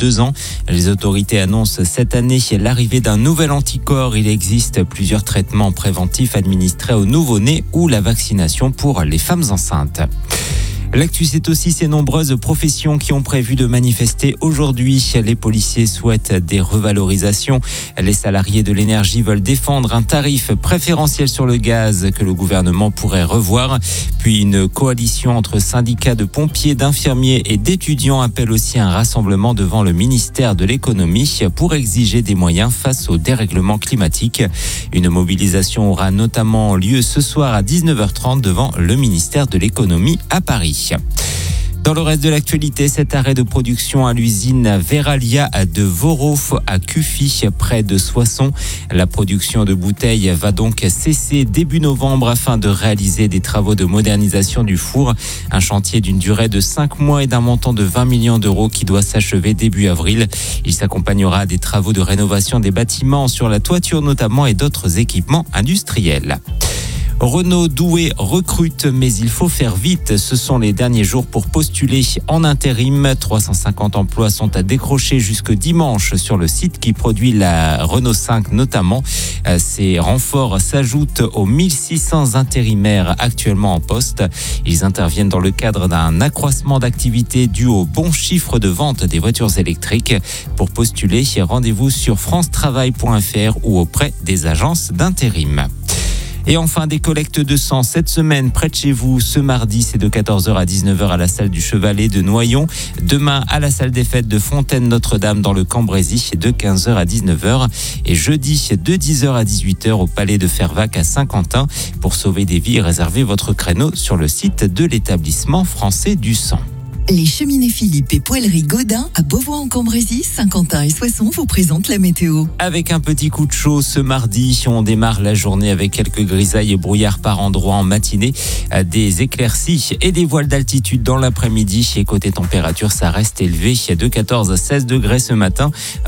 2 ans. Les autorités annoncent cette année l'arrivée d'un nouvel anticorps. Il existe plusieurs traitements préventifs administrés aux nouveau-nés ou la vaccination pour les femmes enceintes. L'actu, c'est aussi ces nombreuses professions qui ont prévu de manifester aujourd'hui. Les policiers souhaitent des revalorisations. Les salariés de l'énergie veulent défendre un tarif préférentiel sur le gaz que le gouvernement pourrait revoir. Puis une coalition entre syndicats de pompiers, d'infirmiers et d'étudiants appelle aussi un rassemblement devant le ministère de l'économie pour exiger des moyens face au dérèglement climatique. Une mobilisation aura notamment lieu ce soir à 19h30 devant le ministère de l'économie à Paris. Dans le reste de l'actualité, cet arrêt de production à l'usine Verallia de Voro à Cuffy, près de Soissons. La production de bouteilles va donc cesser début novembre afin de réaliser des travaux de modernisation du four. Un chantier d'une durée de 5 mois et d'un montant de 20 millions d'euros qui doit s'achever début avril. Il s'accompagnera des travaux de rénovation des bâtiments sur la toiture notamment et d'autres équipements industriels. Renault Douai recrute, mais il faut faire vite. Ce sont les derniers jours pour postuler en intérim. 350 emplois sont à décrocher jusque dimanche sur le site qui produit la Renault 5 notamment. Ces renforts s'ajoutent aux 1600 intérimaires actuellement en poste. Ils interviennent dans le cadre d'un accroissement d'activité dû au bon chiffre de vente des voitures électriques. Pour postuler, rendez-vous sur francetravail.fr ou auprès des agences d'intérim. Et enfin, des collectes de sang cette semaine près de chez vous. Ce mardi, c'est de 14h à 19h à la salle du Chevalet de Noyon. Demain, à la salle des fêtes de Fontaine-Notre-Dame dans le Cambrésis de 15h à 19h. Et jeudi, de 10h à 18h au Palais de Fervaques à Saint-Quentin. Pour sauver des vies, réservez votre créneau sur le site de l'établissement français du sang. Les cheminées Philippe et Poêlerie Godin à Beauvois-en-Cambrésis, Saint-Quentin et Soissons vous présentent la météo. Avec un petit coup de chaud ce mardi, on démarre la journée avec quelques grisailles et brouillards par endroits en matinée, des éclaircies et des voiles d'altitude dans l'après-midi. Et côté température, ça reste élevé de 14 à 16 degrés ce matin,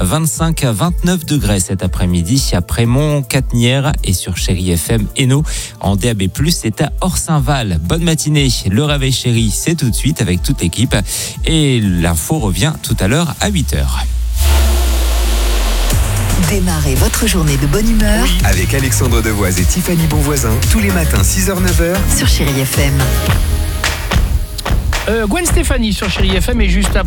25 à 29 degrés cet après-midi à Prémont, Catnières et sur Chéri FM Hainaut. En DAB+, c'est à Orsainval. Bonne matinée, le réveil chéri, c'est tout de suite avec toute l'équipe. Et l'info revient tout à l'heure à 8h. Démarrez votre journée de bonne humeur avec Alexandre Devoise et Tiffany Bonvoisin tous les matins 6h-9h sur Chéri FM. Gwen Stefani sur Chéri FM et juste après